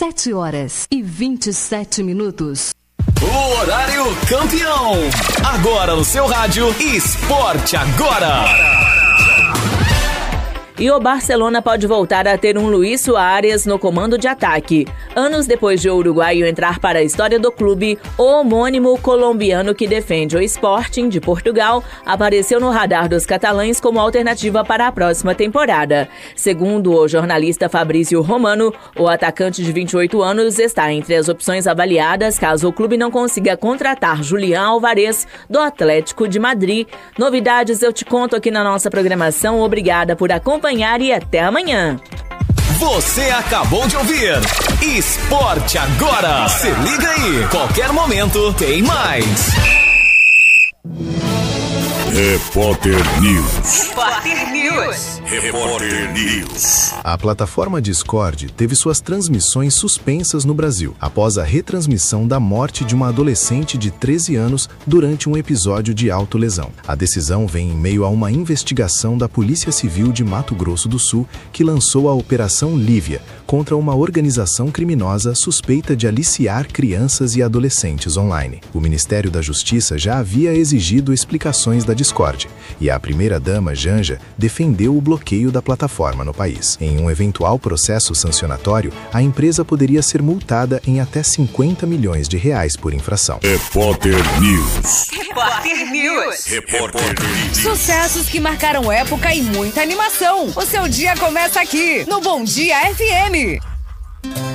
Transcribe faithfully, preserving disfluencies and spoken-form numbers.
sete horas e vinte e sete minutos. O horário campeão. Agora no seu rádio, Esporte Agora. E o Barcelona pode voltar a ter um Luís Soares no comando de ataque. Anos depois de o uruguaio entrar para a história do clube, o homônimo colombiano que defende o Sporting de Portugal apareceu no radar dos catalães como alternativa para a próxima temporada. Segundo o jornalista Fabrício Romano, o atacante de vinte e oito anos está entre as opções avaliadas caso o clube não consiga contratar Julián Álvarez do Atlético de Madrid. Novidades eu te conto aqui na nossa programação. Obrigada por acompanhar e até amanhã. Você acabou de ouvir Esporte Agora. Se liga aí, qualquer momento tem mais. Repórter News. Repórter News. Repórter News. A plataforma Discord teve suas transmissões suspensas no Brasil, após a retransmissão da morte de uma adolescente de treze anos durante um episódio de autolesão. A decisão vem em meio a uma investigação da Polícia Civil de Mato Grosso do Sul, que lançou a Operação Lívia, contra uma organização criminosa suspeita de aliciar crianças e adolescentes online. O Ministério da Justiça já havia exigido explicações da Discord, e a primeira-dama Janja defendeu o bloqueio da plataforma no país. Em um eventual processo sancionatório, a empresa poderia ser multada em até cinquenta milhões de reais por infração. Repórter News. Repórter News. Repórter News. Sucessos que marcaram época e muita animação. O seu dia começa aqui, no Bom Dia F M.